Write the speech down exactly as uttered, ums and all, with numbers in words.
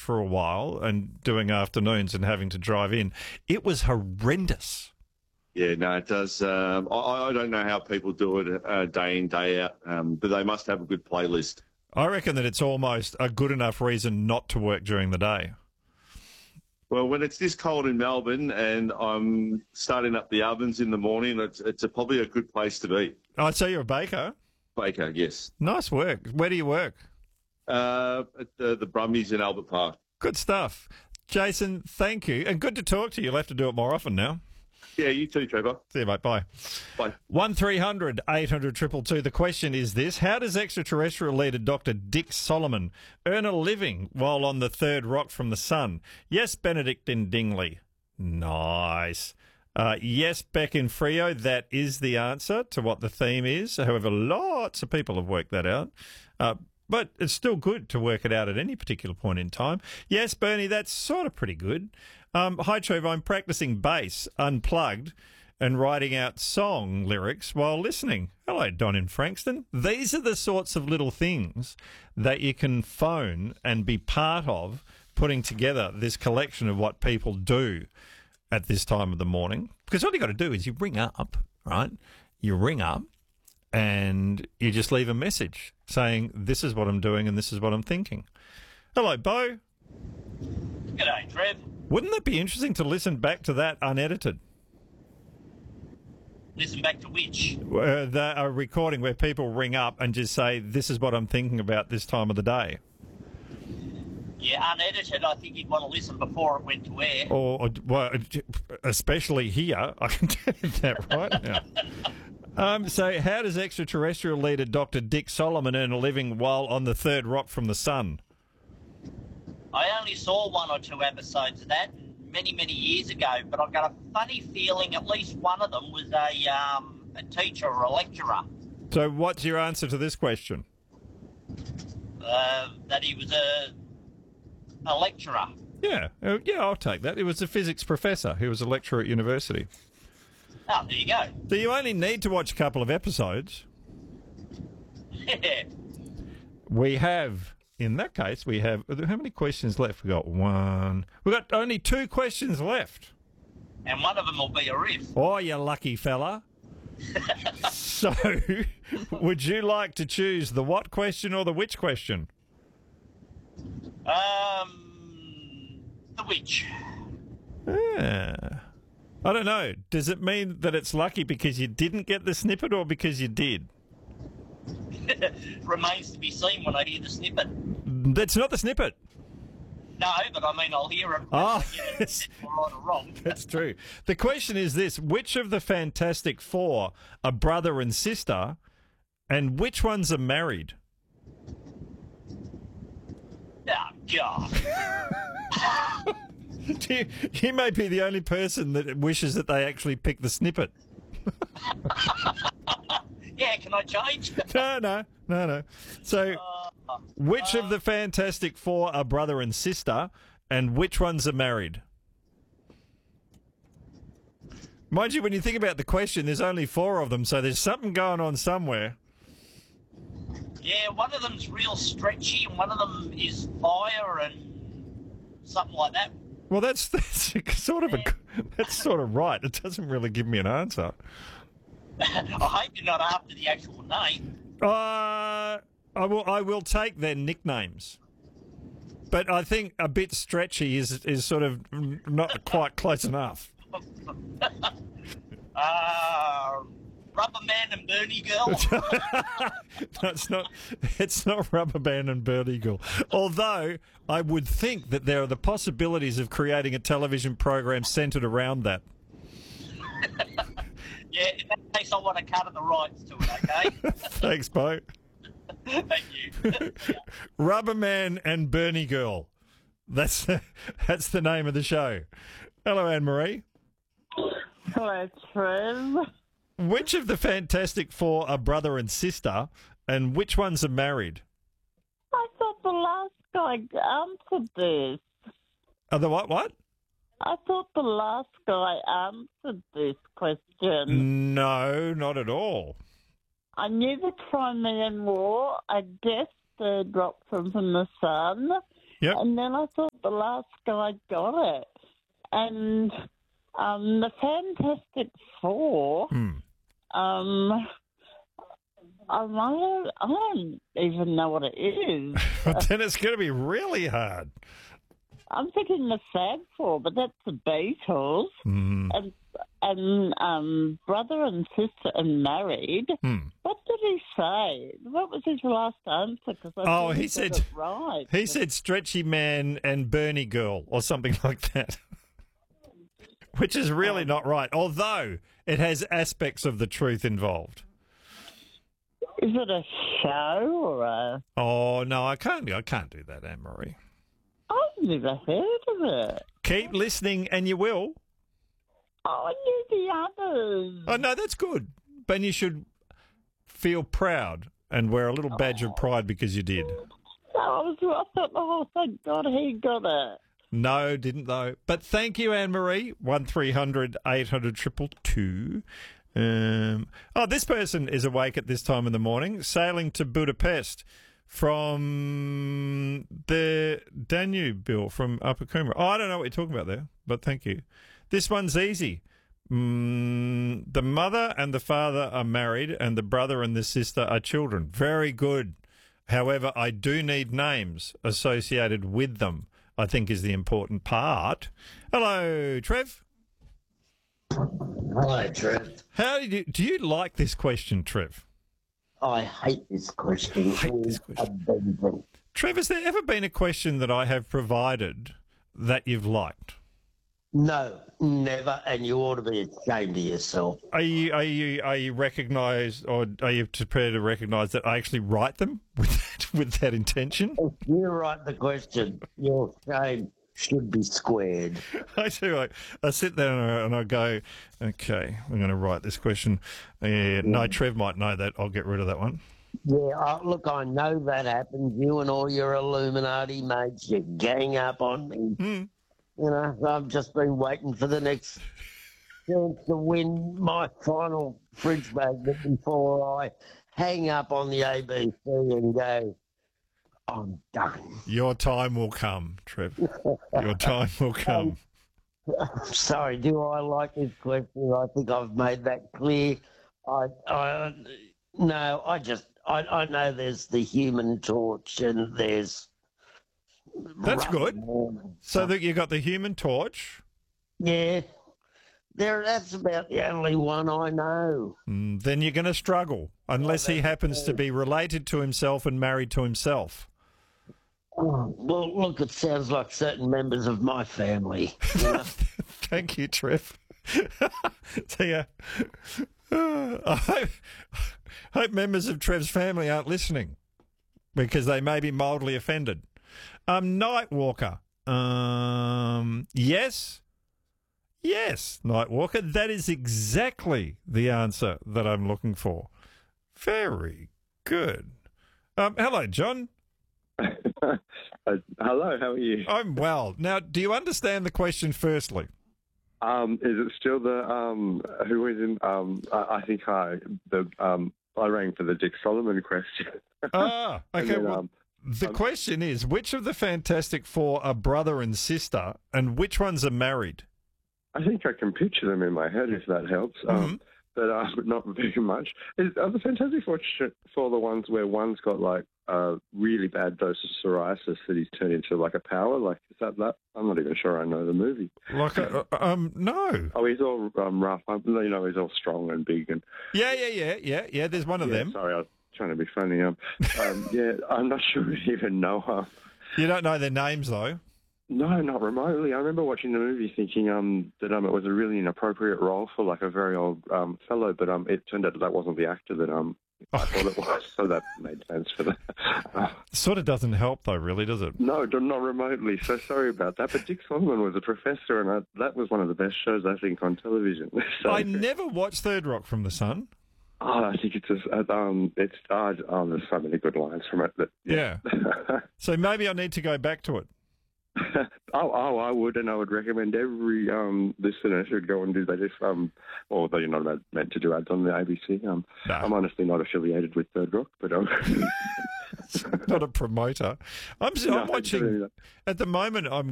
for a while and doing afternoons and having to drive in. It was horrendous. Yeah, no, it does. Um, I, I don't know how people do it uh, day in, day out, um, but they must have a good playlist. I reckon that it's almost a good enough reason not to work during the day. Well, when it's this cold in Melbourne and I'm starting up the ovens in the morning, it's, it's a, probably a good place to be. I'd say you're a baker. Baker, yes. Nice work. Where do you work? Uh, at the, the Brumbies in Albert Park. Good stuff. Jason, thank you. And good to talk to you. You'll have to do it more often now. Yeah, you too, Trevor. See you, mate. Bye. Bye. one three hundred eight hundred two two two. The question is this. How does extraterrestrial leader Doctor Dick Solomon earn a living while on the third rock from the sun? Yes, Benedictine Dingley. Nice. Uh, yes, Beck in Frio. That is the answer to what the theme is. However, lots of people have worked that out. Uh, but it's still good to work it out at any particular point in time. Yes, Bernie, that's sort of pretty good. Um, hi, Trevor. I'm practicing bass unplugged and writing out song lyrics while listening. Hello, Don in Frankston. These are the sorts of little things that you can phone and be part of putting together this collection of what people do at this time of the morning. Because all you got to do is you ring up, right? You ring up and you just leave a message saying, this is what I'm doing and this is what I'm thinking. Hello, Bo. G'day, Trev. Wouldn't that be interesting to listen back to that unedited? Listen back to which? Uh, the, a recording where people ring up and just say, this is what I'm thinking about this time of the day. Yeah, unedited, I think you'd want to listen before it went to air. Or, or well, especially here, I can tell you that right now. Um, so how does extraterrestrial leader Doctor Dick Solomon earn a living while on the third rock from the sun? I only saw one or two episodes of that many, many years ago, but I've got a funny feeling at least one of them was a, um, a teacher or a lecturer. So what's your answer to this question? Uh, that he was a, a lecturer. Yeah, uh, yeah, I'll take that. It was a physics professor who was a lecturer at university. Oh, there you go. So you only need to watch a couple of episodes. Yeah. We have... In that case, we have... How many questions left? We've got one... We've got only two questions left. And one of them will be a riff. Oh, you lucky fella. So, would you like to choose the what question or the which question? Um, the which? Yeah. I don't know. Does it mean that it's lucky because you didn't get the snippet or because you did? Remains to be seen when I hear the snippet. That's not the snippet. No, but I mean, I'll hear it. Oh, It's right or wrong. That's true. The question is this. Which of the Fantastic Four are brother and sister, and which ones are married? Oh, God. you, you may be the only person that wishes that they actually pick the snippet. Yeah, can I change? No, no, no, no. So, Uh, which uh, of the Fantastic Four are brother and sister, and which ones are married? Mind you, when you think about the question, there's only four of them, so there's something going on somewhere. Yeah, one of them's real stretchy, and one of them is fire and something like that. Well, that's, that's sort of a that's sort of right. It doesn't really give me an answer. I hope you're not after the actual name. Uh, I will. I will take their nicknames, but I think a bit stretchy is is sort of not quite close enough. uh, Rubber Man and Bernie Girl. No, it's not. It's not Rubber Band and Bird Eagle. Although I would think that there are the possibilities of creating a television program centred around that. Yeah, in that case, I want to cut the rights to it, okay? Thanks, Bo. Thank you. Rubber Man and Bernie Girl. That's that's the name of the show. Hello, Anne Marie. Hello, Trev. Which of the Fantastic Four are brother and sister, and which ones are married? I thought the last guy answered this. Are the what? What? I thought the last guy answered this question. No, not at all. I knew the Crimean War. I guessed third rock from, from the sun. Yep. And then I thought the last guy got it. And um, the Fantastic Four, Hmm. um, I don't, I don't even know what it is. Then it's going to be really hard. I'm thinking the Fab Four, but that's the Beatles. Hmm. And, and um, brother and sister and married. Hmm. What did he say? What was his last answer? Because I Oh, thought he got said- it right. He said Stretchy Man and Bernie Girl or something like that, which is really not right, although it has aspects of the truth involved. Is it a show or a... Oh, no, I can't, I can't do that, Anne-Marie. I've never heard of it. Keep listening and you will. Oh, I knew the others. Oh, no, that's good. But you should feel proud and wear a little badge of pride because you did. No, I was I thought, oh, thank God he got it. No, didn't though. But thank you, Anne-Marie. one three hundred eight hundred two two two. Um, oh, this person is awake at this time in the morning, sailing to Budapest from the Danube, Bill, from Upper Coomera. Oh, I don't know what you're talking about there, but thank you. This one's easy. Mm, the mother and the father are married, and the brother and the sister are children. Very good. However, I do need names associated with them, I think is the important part. Hello, Trev. Hello, Trev. How do you, do you like this question, Trev? I hate this question. hate this with question. a vengeance. Trev, has there ever been a question that I have provided that you've liked? No, never, and you ought to be ashamed of yourself. Are you are you are you recognised, or are you prepared to recognise that I actually write them with that, with that intention? If you write the question, your shame should be squared. I do. I, I sit there and I, and I go, okay, I'm going to write this question. Yeah, no, Trev might know that. I'll get rid of that one. Yeah, uh, look, I know that happens. You and all your Illuminati mates, you gang up on me. Hmm. You know, I've just been waiting for the next chance to win my final fridge magnet before I hang up on the A B C and go, I'm done. Your time will come, Trev. Your time will come. Sorry, do I like this question? I think I've made that clear. I, I, no, I just, I, I know there's the Human Torch and there's. That's good. So that you got the Human Torch. Yeah, there. That's about the only one I know. Mm, then you're going to struggle unless he happens to be related to himself and married to himself. Oh, well, look, it sounds like certain members of my family. You know? Thank you, Trev. So, yeah. Uh, I hope, hope members of Trev's family aren't listening because they may be mildly offended. Um, Nightwalker. Um, yes. Yes, Nightwalker. That is exactly the answer that I'm looking for. Very good. Um, hello, John. uh, hello, how are you? I'm well. Now, do you understand the question firstly? Um, is it still the um, who is in? Um, I, I think I the um, I rang for the Dick Solomon question. Ah, And okay. then, well, um, the um, question is, which of the Fantastic Four are brother and sister, and which ones are married? I think I can picture them in my head if that helps. Um, but uh, but not very much. Is, are the Fantastic Four for the ones where one's got like a really bad dose of psoriasis that he's turned into like a power? Like is that that? I'm not even sure I know the movie. Like, a, uh, um, no. Oh, he's all um, rough. Um, you know, he's all strong and big and. Yeah, yeah, yeah, yeah, yeah. There's one of Yeah, them. sorry, I was trying to be funny. Um, um, yeah, I'm not sure we even know her. You don't know their names though. No, not remotely. I remember watching the movie thinking um, that um, it was a really inappropriate role for like a very old um, fellow, but um, it turned out that, that wasn't the actor that um, I thought it was, so that made sense for that. Uh, Sort of doesn't help though, really, does it? no, d- not remotely. So sorry about that. But Dick Solomon was a professor, and I, that was one of the best shows I think on television. So, I never watched Third Rock from the Sun. oh, I think it's a, um, it's uh, oh, there's so many good lines from it. That, Yeah. So maybe I need to go back to it. oh, oh, I would, and I would recommend every um, listener should go and do that if, um, although you're not meant to do ads on the A B C. Um, No. I'm honestly not affiliated with Third Rock, but um, Not a promoter. I'm, No, I'm watching absolutely not. at the moment. I'm